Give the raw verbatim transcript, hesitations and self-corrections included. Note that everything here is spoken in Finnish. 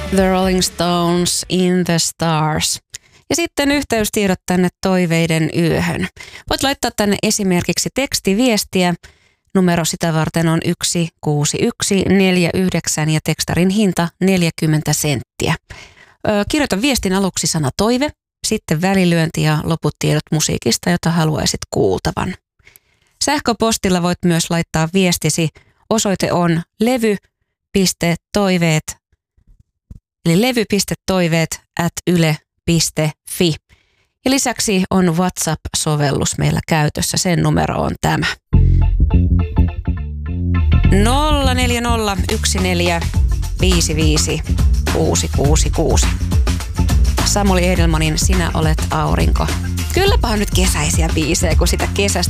The Rolling Stones, In the Stars. Ja sitten yhteystiedot tänne toiveiden yöhön. Voit laittaa tänne esimerkiksi tekstiviestiä. Numero sitä varten on yksi kuusi yksi neljä yhdeksän ja tekstarin hinta neljäkymmentä senttiä. Ö, kirjoita viestin aluksi sana toive, sitten välilyönti ja loput tiedot musiikista, jota haluaisit kuultavan. Sähköpostilla voit myös laittaa viestisi. Osoite on levy.toiveet eli levy.toiveet at yle piste fi. Ja lisäksi on WhatsApp-sovellus meillä käytössä. Sen numero on tämä. nolla neljä nolla yksi neljä viisi viisi kuusi kuusi kuusi. Samuli Edelmanin Sinä olet aurinko. Kylläpä on nyt kesäisiä biisejä, kun sitä kesästä